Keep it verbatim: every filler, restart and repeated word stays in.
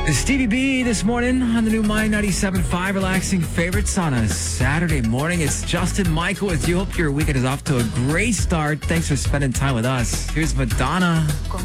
Stevie B this morning on the new My ninety-seven point five Relaxing Favorites on a Saturday morning. It's Justin Michael with you. Hope your weekend is off to a great start. Thanks for spending time with us. Here's Madonna.